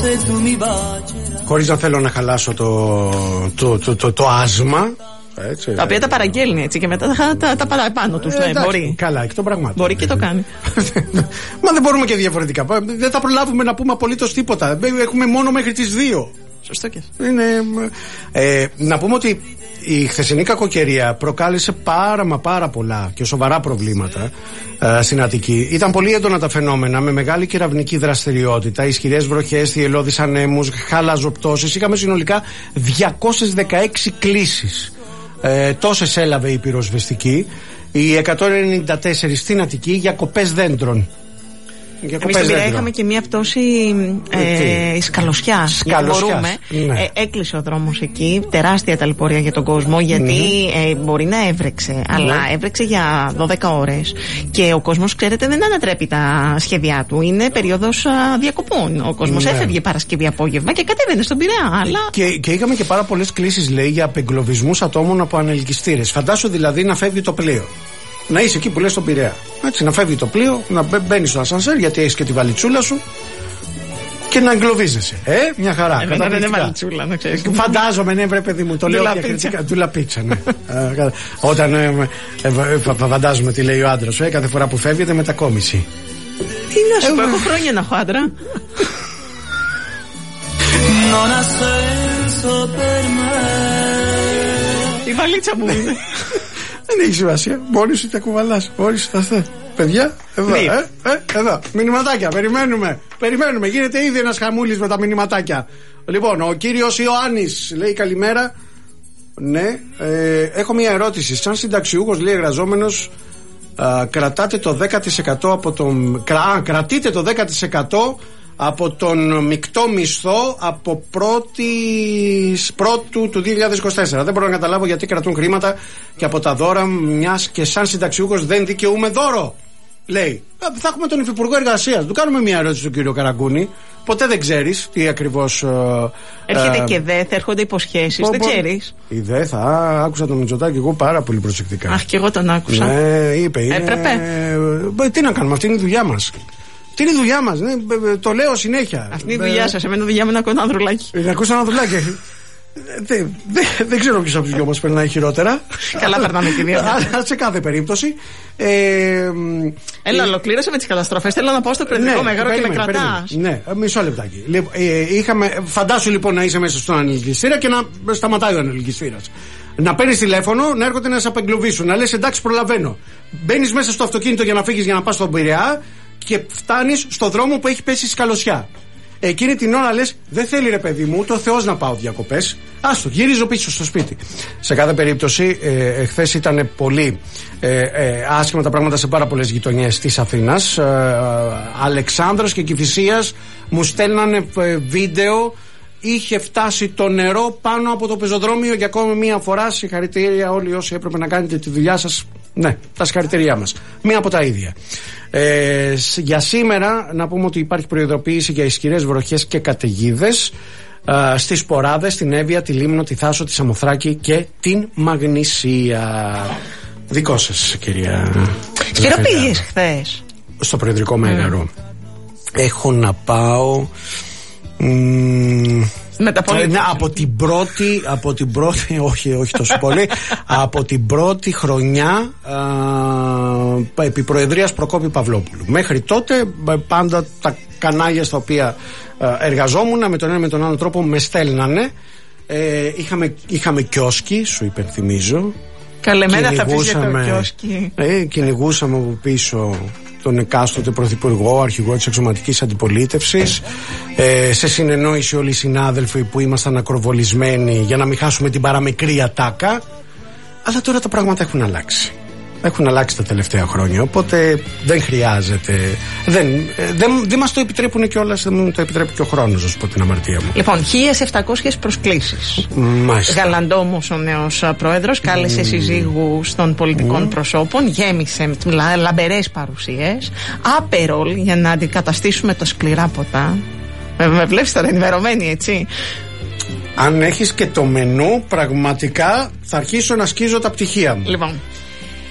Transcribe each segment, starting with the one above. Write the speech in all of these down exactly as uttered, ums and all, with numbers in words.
Χωρίς να θέλω να χαλάσω το, το, το, το, το άσμα. Έτσι, τα οποία τα παραγγέλνει έτσι και μετά τα, τα, τα παράει πάνω του. Ε, μπορεί. Καλά, εκ των πραγμάτων. Μπορεί και το κάνει. Μα δεν μπορούμε και διαφορετικά. Δεν θα προλάβουμε να πούμε απολύτως τίποτα. Έχουμε μόνο μέχρι τις δύο. Σωστό και είναι, ε, να πούμε ότι η χθεσινή κακοκαιρία προκάλεσε πάρα μα πάρα πολλά και σοβαρά προβλήματα ε, στην Αττική. Ήταν πολύ έντονα τα φαινόμενα με μεγάλη κεραυνική δραστηριότητα, ισχυρές βροχές, θυελλώδεις ανέμους, χαλαζοπτώσεις. Είχαμε συνολικά διακόσιες δεκαέξι κλήσεις. Ε, τόσες έλαβε η πυροσβεστική. Οι εκατόν ενενήντα τέσσερα στην Αττική για κοπές δέντρων. Εμείς στην Πειραιά είχαμε και μια πτώση ε, σκαλωσιάς. Μπορούμε. Ναι. Ε, έκλεισε ο δρόμος εκεί. Τεράστια ταλαιπωρία για τον κόσμο. Γιατί mm. ε, μπορεί να έβρεξε. Mm. Αλλά έβρεξε για δώδεκα ώρες. Και ο κόσμος, ξέρετε, δεν ανατρέπει τα σχέδιά του. Είναι περίοδος α, διακοπών. Ο κόσμος mm. έφευγε Παρασκευή απόγευμα και κατέβαινε στον Πειραιά. Αλλά... Και, και είχαμε και πάρα πολλές κλήσεις, λέει, για απεγκλωβισμούς ατόμων από ανελκυστήρες. Φαντάσου δηλαδή να φεύγει το πλοίο. Να είσαι εκεί που λες στον Πειραιά. Έτσι, να φεύγει το πλοίο, να μπαίνεις στο ασανσέρ γιατί έχεις και τη βαλιτσούλα σου και να εγκλωβίζεσαι. Ε, μια χαρά. Ε, δεν είναι βαλιτσούλα, να ξέρεις. Φαντάζομαι, ναι, βρε παιδί μου, το λέω διακριτικά. Ντούλα πίτσα, ναι. Όταν ε, ε, ε, φαντάζομαι τι λέει ο άντρας, ε, κάθε φορά που φεύγεται μετακόμιση. Τι να σου πω, έχω χρόνια να έχω άντρα. Η βαλίτσα μου είναι. Δεν έχει σημασία. Μόνοι σου τα κουβαλάς. Μόνοι σου τα θε. Παιδιά, εδώ. Ε, ε, εδώ. Μηνυματάκια. Περιμένουμε. Περιμένουμε. Γίνεται ήδη ένας χαμούλης με τα μηνυματάκια. Λοιπόν, ο κύριος Ιωάννης λέει καλημέρα. Ναι. Ε, έχω μια ερώτηση. Σαν συνταξιούχος, λέει εργαζόμενος, α, κρατάτε το δέκα τοις εκατό από τον. Κρα, κρατείτε το δέκα τοις εκατό από τον μεικτό μισθό από πρώτου του δύο χιλιάδες είκοσι τέσσερα. Δεν μπορώ να καταλάβω γιατί κρατούν χρήματα και από τα δώρα, μιας και σαν συνταξιούχος δεν δικαιούμαι δώρο. Λέει. Θα έχουμε τον Υφυπουργό Εργασίας. Του κάνουμε μια ερώτηση στον κύριο Καραγκούνη. Ποτέ δεν ξέρεις τι ακριβώς. Έρχεται ε, και δε, θα έρχονται υποσχέσεις. Πο, δεν ξέρεις. Η δε, θα άκουσα τον Μητσοτάκη εγώ πάρα πολύ προσεκτικά. Αχ, και εγώ τον άκουσα. Ναι, είπε. Είναι, έπρεπε. Ε, τι να κάνουμε, αυτή είναι η δουλειά μας. Τι είναι η δουλειά μας, ναι, το λέω συνέχεια. Αυτή είναι η δουλειά σας. Εμένα η δουλειά μου είναι να ακούω ένα ανδρουλάκι. Να ακούω ένα ανδρουλάκι. Δεν δε, δε ξέρω ποιος από τους δυο μας περνάει χειρότερα. Καλά, περνάμε και δύο. Σε κάθε περίπτωση. Ε, Έλα, ε, ολοκλήρωσε με τις καταστροφές. Θέλω να πάω στο παιδικό ναι, μέγαρο και με κρατάς. Ναι, μισό λεπτάκι. Λοιπόν, ε, είχαμε, φαντάσου λοιπόν να είσαι μέσα στον ανελκυστήρα και να σταματάει ο ανελκυστήρας. Να παίρνεις τηλέφωνο, να έρχονται να σε απεγκλωβίσουν. Να λες εντάξει, προλαβαίνω. Μπαίνεις μέσα στο αυτοκίνητο για να φύγεις για να πας στον Πειραιά και φτάνεις στο δρόμο που έχει πέσει σκαλωσιά. Εκείνη την ώρα λες, δεν θέλει ρε παιδί μου, το Θεός να πάω διακοπές. Άστο, γυρίζω πίσω στο σπίτι. Σε κάθε περίπτωση, ε, εχθές ήταν πολύ ε, ε, άσχημα τα πράγματα σε πάρα πολλές γειτονιές της Αθήνας. Ε, ε, Αλεξάνδρας και Κηφισίας μου στέλνανε ε, βίντεο. Είχε φτάσει το νερό πάνω από το πεζοδρόμιο για ακόμη μία φορά. Συγχαρητήρια όλοι όσοι έπρεπε να κάνετε τη δουλειά σας. Ναι, τα συγχαρητήριά μας. Μία από τα ίδια. Ε, για σήμερα να πούμε ότι υπάρχει προειδοποίηση για ισχυρές βροχές και καταιγίδες ε, στις Ποράδες, στην Εύβοια, τη Λίμνο, τη Θάσο, τη Σαμοθράκη και την Μαγνησία. Δικό σας, κυρία. Και πού πήγες χθες? Στο Προεδρικό Μέγαρο. Mm. Έχω να πάω. Μ, με τα ε, ναι, από την πρώτη, από την πρώτη, όχι, όχι τόσο πολύ, από την πρώτη χρονιά α, επί Προεδρίας Προκόπη Παυλόπουλου. Μέχρι τότε πάντα τα κανάλια στα οποία α, εργαζόμουν με τον ένα με τον άλλο τρόπο με στέλνανε. Ε, είχαμε, είχαμε κιόσκι, σου υπενθυμίζω. Καλεμένα θα πεις για το κιόσκι. Ε, κυνηγούσαμε από πίσω τον εκάστοτε πρωθυπουργό, αρχηγό της εξωματικής αντιπολίτευσης, ε, σε συνεννόηση όλοι οι συνάδελφοι που ήμασταν ακροβολισμένοι για να μην χάσουμε την παραμικρή ατάκα. Αλλά τώρα τα πράγματα έχουν αλλάξει. Έχουν αλλάξει τα τελευταία χρόνια, οπότε δεν χρειάζεται. Δεν, δεν, δεν μας το επιτρέπουν κιόλας, δεν μου το επιτρέπει και ο χρόνος, να σου πω την αμαρτία μου. Λοιπόν, χίλιες επτακόσιες προσκλήσεις. Μάλιστα. Γαλαντόμος ο νέος πρόεδρος, κάλεσε mm. συζύγους των πολιτικών mm. προσώπων, γέμισε λα, λαμπερές παρουσίες, άπερολ για να αντικαταστήσουμε το σκληρά ποτά. Με, με βλέπεις τώρα ενημερωμένη, έτσι. Αν έχεις και το μενού, πραγματικά θα αρχίσω να σκίζω τα πτυχία μου. Λοιπόν.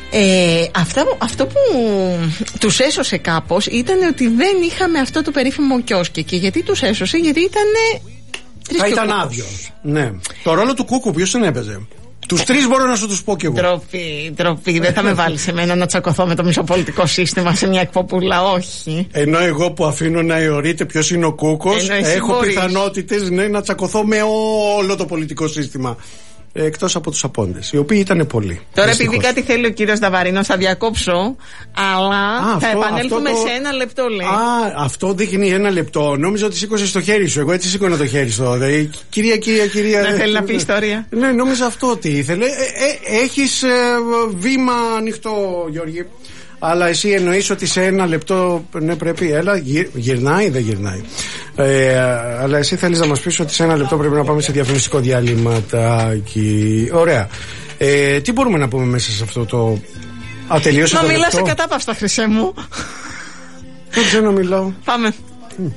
Ε, αυτά, αυτό που τους έσωσε κάπως ήταν ότι δεν είχαμε αυτό το περίφημο κιόσκι. Και γιατί τους έσωσε? Γιατί ήταν Θα ήταν άδειο. Ναι. Το ρόλο του Κούκου ποιος τον έπαιζε? Τους τρεις μπορώ να σου τους πω κι εγώ. Τροπή, τροπή. Δεν θα με βάλει σε μένα να τσακωθώ με το μισοπολιτικό σύστημα σε μια εκποπούλα, όχι. Ενώ εγώ που αφήνω να αιωρείται ποιος είναι ο Κούκος, έχω πιθανότητες, ναι, να τσακωθώ με όλο το πολιτικό σύστημα. Εκτός από τους απόντες, οι οποίοι ήταν πολλοί. Τώρα, επειδή κάτι θέλει ο κύριος Νταβαρίνος, θα διακόψω, αλλά Α, θα αυτό, επανέλθουμε αυτό το... σε ένα λεπτό, λέει. Α, αυτό δείχνει ένα λεπτό. Νόμιζα ότι σήκωσε το χέρι σου. Εγώ έτσι σήκωνα το χέρι σου. Δε. Κυρία, κυρία, κυρία. Δεν θέλει να πει ιστορία. Ναι, νόμιζα αυτό ότι ήθελε. Ε, ε, έχεις ε, βήμα ανοιχτό, Γιώργη. Αλλά εσύ εννοείς ότι σε ένα λεπτό, ναι, πρέπει, έλα, γυρ, γυρνάει, δεν γυρνάει. Ε, αλλά εσύ θέλεις να μας πεις ότι σε ένα λεπτό πρέπει να πάμε σε διαφημιστικό διαλύματάκι. Ωραία. Ε, τι μπορούμε να πούμε μέσα σε αυτό το ατελείωσε το λεπτό? Μα μιλάς σε κατάπαυστα, χρυσέ μου. Δεν ξέρω να μιλάω. Πάμε. Mm.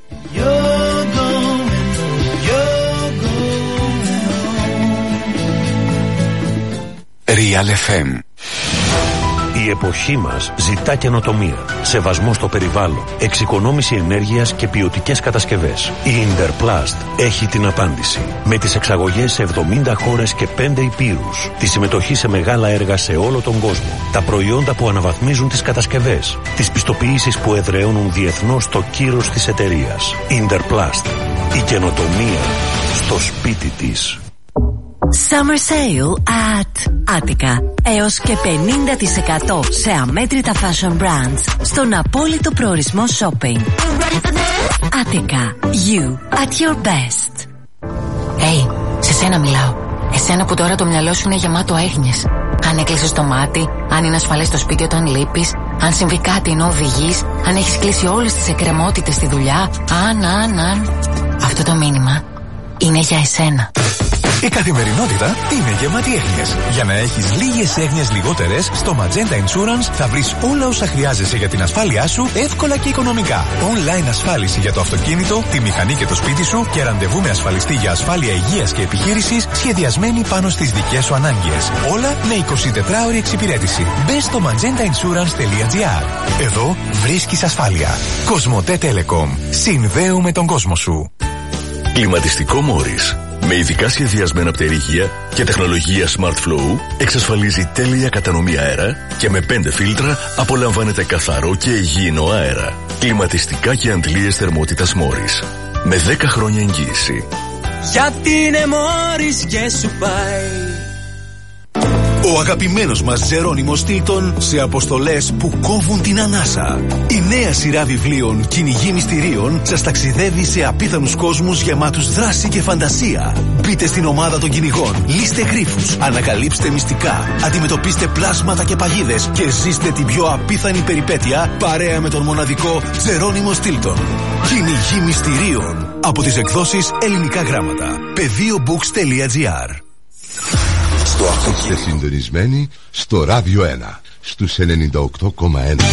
Real εφ εμ. Η εποχή μας ζητά καινοτομία, σεβασμό στο περιβάλλον, εξοικονόμηση ενέργειας και ποιοτικές κατασκευές. Η Interplast έχει την απάντηση. Με τις εξαγωγές σε εβδομήντα χώρες και πέντε υπήρους, τη συμμετοχή σε μεγάλα έργα σε όλο τον κόσμο, τα προϊόντα που αναβαθμίζουν τις κατασκευές, τις πιστοποιήσεις που εδραιώνουν διεθνώς το κύρος της εταιρείας. Interplast. Η καινοτομία στο σπίτι της. Summer Sale at Attica. Έως και πενήντα τοις εκατό σε αμέτρητα fashion brands στον απόλυτο προορισμό shopping. Attica. You at your best. Hey, σε σένα μιλάω. Εσένα που τώρα το μυαλό σου είναι γεμάτο έγνοιες. Αν έκλεισες το μάτι, αν είναι ασφαλές το σπίτι όταν λείπεις, αν συμβεί κάτι ενώ οδηγείς, αν έχεις κλείσει όλες τις εκκρεμότητες στη δουλειά, αν, αν, αν. Αυτό το μήνυμα είναι για εσένα. Η καθημερινότητα είναι γεμάτη έγνοιες. Για να έχεις λίγες έγνοιες λιγότερες, στο Magenta Insurance θα βρεις όλα όσα χρειάζεσαι για την ασφάλειά σου εύκολα και οικονομικά. Online ασφάλιση για το αυτοκίνητο, τη μηχανή και το σπίτι σου και ραντεβού με ασφαλιστή για ασφάλεια υγείας και επιχείρησης σχεδιασμένη πάνω στις δικές σου ανάγκες. Όλα με εικοσιτετράωρη εξυπηρέτηση. Μπες στο magenta insurance τελεία gr. Εδώ βρίσκεις ασφάλεια. Κοσμοτέ Telecom. Συνδέουμε τον κόσμο σου. Κλιματιστικό Μόρις. Με ειδικά σχεδιασμένα πτερυγεία και τεχνολογία Smart Flow εξασφαλίζει τέλεια κατανομή αέρα και με πέντε φίλτρα απολαμβάνετε καθαρό και υγιεινό αέρα. Κλιματιστικά και αντλίες θερμότητας Μόρις. Με δέκα χρόνια εγγύηση. Γιατί είναι Μόρις και σου πάει. Ο αγαπημένος μας Τζερόνιμος Τίλτον σε αποστολές που κόβουν την ανάσα. Η νέα σειρά βιβλίων Κυνηγοί Μυστηρίων σας ταξιδεύει σε απίθανους κόσμους γεμάτους δράση και φαντασία. Μπείτε στην ομάδα των κυνηγών, λύστε γρίφους, ανακαλύψτε μυστικά, αντιμετωπίστε πλάσματα και παγίδες και ζήστε την πιο απίθανη περιπέτεια παρέα με τον μοναδικό Τζερόνιμο Τίλτον. Κυνηγοί Μυστηρίων. Από τις εκδόσεις Ελληνικά Γράμματα. πεδίο books τελεία gr. Είστε συντονισμένοι στο Ράδιο ένα στους ενενήντα οκτώ κόμμα ένα.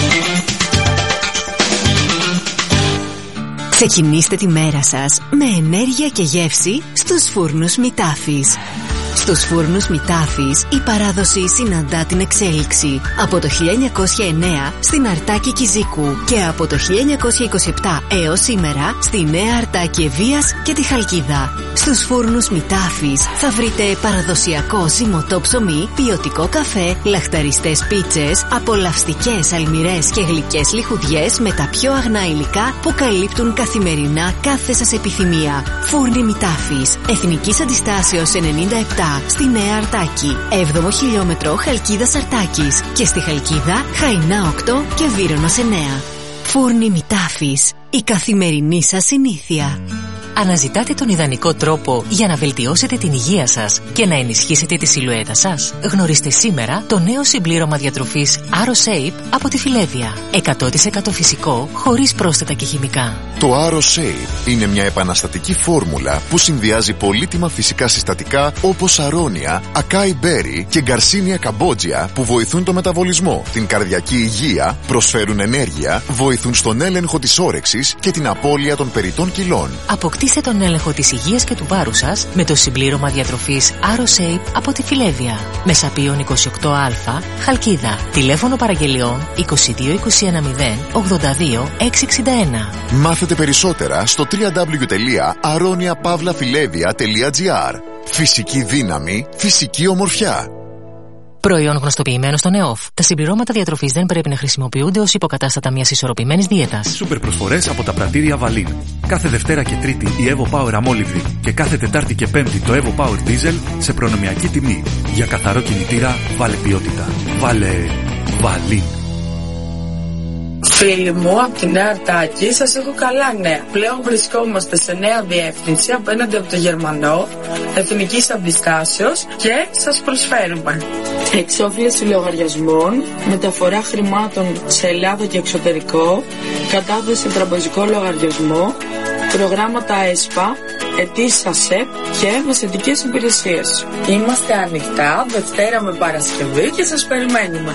Ξεκινήστε τη μέρα σας με ενέργεια και γεύση στους φούρνους Μητάφης. Στους φούρνους Μητάφης η παράδοση συναντά την εξέλιξη. Από το χίλια εννιακόσια εννέα στην Αρτάκη Κιζίκου και από το χίλια εννιακόσια είκοσι επτά έως σήμερα στη Νέα Αρτάκη Ευβοίας και τη Χαλκίδα. Στους φούρνους Μητάφης θα βρείτε παραδοσιακό ζυμωτό ψωμί, ποιοτικό καφέ, λαχταριστές πίτσες, απολαυστικές αλμυρές και γλυκές λιχουδιές με τα πιο αγνά υλικά που καλύπτουν καθημερινά κάθε σας επιθυμία. Φούρνοι Μητάφης, Εθνικής Αντιστάσεως ενενήντα επτά στη Νέα Αρτάκη, έβδομο χιλιόμετρο Χαλκίδας Αρτάκης και στη Χαλκίδα Χαϊνά οκτώ και Βύρωνος εννέα. Φούρνοι Μητάφης, η καθημερινή σας συνήθεια. Αναζητάτε τον ιδανικό τρόπο για να βελτιώσετε την υγεία σας και να ενισχύσετε τη σιλουέτα σας? Γνωρίστε σήμερα το νέο συμπλήρωμα διατροφής AroShape από τη Φιλέδια. εκατό τοις εκατό φυσικό, χωρίς πρόσθετα και χημικά. Το AroSafe είναι μια επαναστατική φόρμουλα που συνδυάζει πολύτιμα φυσικά συστατικά όπως αρώνια, ακάι μπέρι και γκαρσίνια καμπότζια που βοηθούν το μεταβολισμό, την καρδιακή υγεία, προσφέρουν ενέργεια, βοηθούν στον έλεγχο της όρεξης και την απώλεια των περιττών κιλών. Αποκτήστε τον έλεγχο της υγείας και του βάρους σας με το συμπλήρωμα διατροφής AroSafe από τη Φιλέβια. Μεσαπίων είκοσι οκτώ α, Χαλκίδα. Τηλέφωνο παραγγελιών είκοσι δύο είκοσι ένα μηδέν ογδόντα δύο εξακόσια εξήντα ένα. Μάθετε περισσότερα στο double-u double-u double-u τελεία aronia pavla filevia τελεία gr. Φυσική δύναμη, φυσική ομορφιά. Προϊόν γνωστοποιημένο στον ΕΟΦ. Τα συμπληρώματα διατροφής δεν πρέπει να χρησιμοποιούνται ως υποκατάστατα μιας ισορροπημένης δίαιτας. Σούπερ προσφορές από τα πρατήρια Βαλίν. Κάθε Δευτέρα και Τρίτη η Evo Power αμόλυβδη και κάθε Τετάρτη και Πέμπτη το Evo Power Diesel σε προνομιακή τιμή. Για καθαρό κινητήρα, βάλε ποιότητα. Βάλε Βαλίν. Φίλοι μου, από τη Νέα Αρτάκη, σας έχω καλά νέα. Πλέον βρισκόμαστε σε νέα διεύθυνση απέναντι από το Γερμανό, εθνικής αντιστάσεως και σας προσφέρουμε εξόφληση λογαριασμών, μεταφορά χρημάτων σε Ελλάδα και εξωτερικό, κατάθεση σε τραπεζικό λογαριασμό, προγράμματα ΕΣΠΑ, αιτήσεις ΑΣΕΠ και μεσαιτικές υπηρεσίες. Είμαστε ανοιχτά Δευτέρα με Παρασκευή και σας περιμένουμε.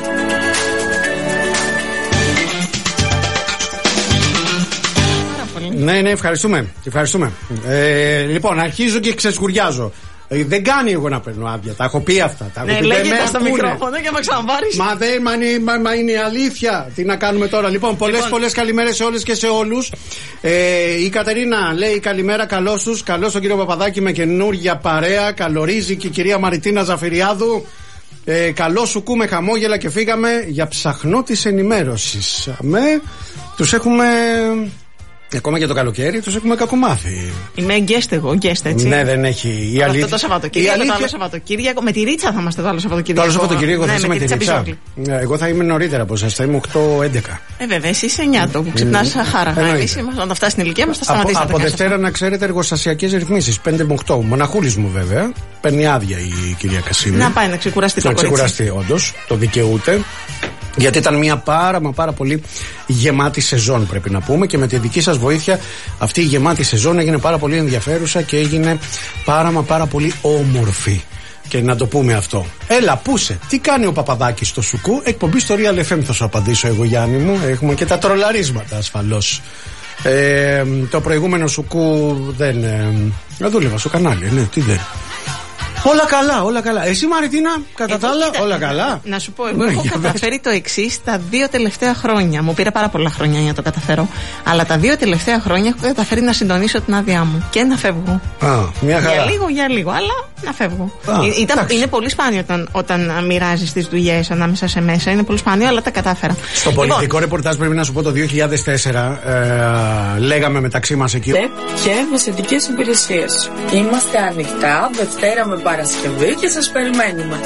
Ναι, ναι, ευχαριστούμε. ευχαριστούμε. Ε, λοιπόν, αρχίζω και ξεσκουριάζω. Ε, δεν κάνει εγώ να παίρνω άδεια. Τα έχω πει αυτά. Τα έχω ναι, πει, λέγεται στο μικρόφωνο και με ξαναβάρεις. Μα δεν μα, μα, μα είναι αλήθεια. Τι να κάνουμε τώρα. Λοιπόν, πολλές λοιπόν. πολλές καλημέρες σε όλες και σε όλους. Ε, η Κατερίνα λέει καλημέρα, καλώς τους. Καλώς τον κύριο Παπαδάκη με καινούργια παρέα. Καλωρίζει και η κυρία Μαριτίνα Ζαφυριάδου. Ε, καλώς σου κούμε χαμόγελα και φύγαμε για ψαχνό της ενημέρωσης. Με, τους έχουμε... Ακόμα και το καλοκαίρι τους έχουμε κακομάθει. Είμαι guest εγώ, guest έτσι. Ναι, δεν έχει. Η αλήθεια... Αυτό το Σαββατοκύριακο, αλήθεια... το άλλο Σαββατοκύριακο. Με τη Ρίτσα θα είμαστε το άλλο Σαββατοκύριακο. Το άλλο Σαββατοκύριακο θα ναι, είσαι με, με τη Ρίτσα. Εγώ θα είμαι νωρίτερα από εσάς, θα είμαι οκτώ έντεκα. Ε, βέβαια, εσύ είσαι εννιά το που ξυπνάς mm. χάρα. Εμείς όταν φτάσει στην ηλικία μας θα σταματήσει. Από, από Δευτέρα να ξέρετε εργοστασιακές ρυθμίσεις, πέντε με οκτώ. Μοναχούλης μου βέβαια. Παίρνει άδεια η κυρία Κασίμη. Να πάει να ξεκουραστεί το Να ξεκουραστεί, όντως. Το δικαιούται. Γιατί ήταν μια πάρα μα πάρα πολύ γεμάτη σεζόν, πρέπει να πούμε, και με τη δική σας βοήθεια αυτή η γεμάτη σεζόν έγινε πάρα πολύ ενδιαφέρουσα και έγινε πάρα μα πάρα πολύ όμορφη. Και να το πούμε αυτό. Έλα, πούσε, τι κάνει ο Παπαδάκης στο Σουκού? Εκπομπή στο Real εφ εμ θα σου απαντήσω εγώ, Γιάννη μου. Έχουμε και τα τρολαρίσματα ασφαλώς. Ε, το προηγούμενο Σουκού δεν. Ε, δούλευα στο κανάλι, ναι, τι δεν. Όλα καλά, όλα καλά. Εσύ, Μαριτίνα, κατά τα άλλα, όλα καλά. Να σου πω, εγώ έχω καταφέρει το εξής τα δύο τελευταία χρόνια. Μου πήρε πάρα πολλά χρόνια για να το καταφέρω. Αλλά τα δύο τελευταία χρόνια έχω καταφέρει να συντονίσω την άδειά μου και να φεύγω. Α, μια χαρά. Για λίγο, για λίγο, αλλά να φεύγω. Α, Ήταν, είναι πολύ σπάνιο όταν, όταν μοιράζει τις δουλειές ανάμεσα σε μέσα. Είναι πολύ σπάνιο, αλλά τα κατάφερα. Στο λοιπόν, πολιτικό ρεπορτάζ, πρέπει να σου πω, το δύο χιλιάδες τέσσερα ε, λέγαμε μεταξύ μας εκεί. Και μεσαιτικές υπηρεσίες. Είμαστε ανοιχτά Δευτέρα με Παρασκευή και σας περιμένουμε.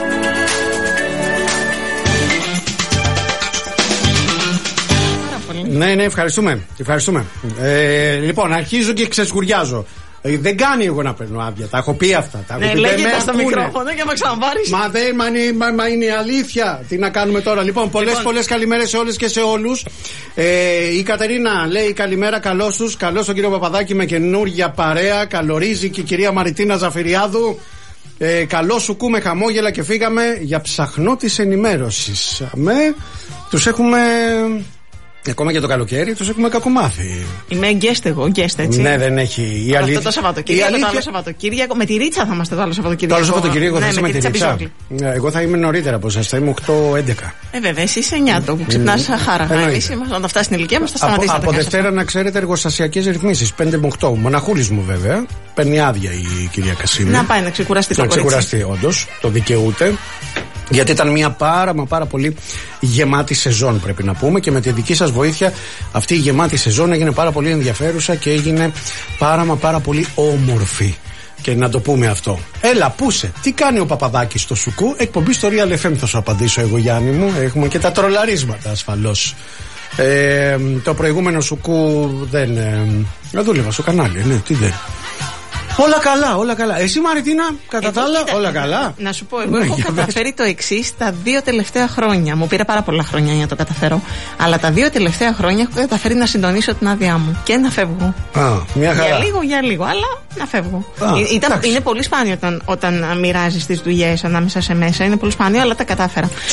Ναι, ναι, ευχαριστούμε. ευχαριστούμε. Ε, λοιπόν, αρχίζω και ξεσκουριάζω. Ε, δεν κάνει εγώ να παίρνω άδεια. Τα έχω πει αυτά. Τα ναι, έχω πει, λέγεται στο μικρόφωνο και με ξαναβάρεις. Μα δεν μα, μα, μα είναι αλήθεια. Τι να κάνουμε τώρα. Λοιπόν, πολλές λοιπόν. πολλές καλημέρες σε όλες και σε όλους. Ε, η Κατερίνα λέει καλημέρα, καλώς τους. Καλώς τον κύριο Παπαδάκη με καινούργια παρέα. Καλωρίζει και η κυρία Μαριτίνα Ζαφυριάδου. Ε, καλώς σου κούμε χαμόγελα και φύγαμε για ψαχνό της ενημέρωσης. Με, τους έχουμε... Ακόμα και το καλοκαίρι τους έχουμε κακομάθει. Είμαι guest εγώ, guest έτσι. Ναι, δεν έχει. Η αλήθεια... Αυτό το Σαββατοκύριακο, αλήθεια... το άλλο Σαββατοκύριακο. Με τη Ρίτσα θα είμαστε το άλλο Σαββατοκύριακο. Το άλλο Σαββατοκύριακο θα ναι, είσαι με, με τη Ρίτσα. Εγώ θα είμαι νωρίτερα από εσάς, θα είμαι οκτώ έντεκα. Ε, βέβαια, εσύ είσαι εννιά το που ξυπνάς χάρα. Εμείς όταν φτάσει στην ηλικία μας θα σταματήσει. Από, από Δευτέρα να ξέρετε εργοστασιακές ρυθμίσεις, πέντε με οκτώ. Μοναχούλης μου βέβαια. Παίρνει άδεια η κυρία Κασίμη. Να πάει να ξεκουραστεί το Να ξεκουραστεί, όντως. Το δικαιούται. Γιατί ήταν μια πάρα μα πάρα πολύ γεμάτη σεζόν, πρέπει να πούμε, και με τη δική σας βοήθεια αυτή η γεμάτη σεζόν έγινε πάρα πολύ ενδιαφέρουσα και έγινε πάρα μα πάρα πολύ όμορφη. Και να το πούμε αυτό. Έλα, πούσε, τι κάνει ο Παπαδάκης στο Σουκού? Εκπομπή στο Real εφ εμ θα σου απαντήσω εγώ, Γιάννη μου. Έχουμε και τα τρολαρίσματα ασφαλώς. Ε, το προηγούμενο Σουκού δεν. Ε, δούλευα στο κανάλι, ναι, τι δεν. Όλα καλά, όλα καλά. Εσύ Μαριτίνα, κατά τα άλλα, όλα καλά. Να σου πω, εγώ έχω καταφέρει το εξής τα δύο τελευταία χρόνια. Μου πήρε πάρα πολλά χρόνια για να το καταφέρω. Αλλά τα δύο τελευταία χρόνια έχω καταφέρει να συντονίσω την άδειά μου και να φεύγω. Α, μια χαρά. Για λίγο, για λίγο, αλλά να φεύγω. Α, Ήταν, είναι πολύ σπάνιο όταν, όταν μοιράζει τι δουλειέ ανάμεσα σε μέσα. Είναι πολύ σπάνιο, αλλά τα κατάφερα.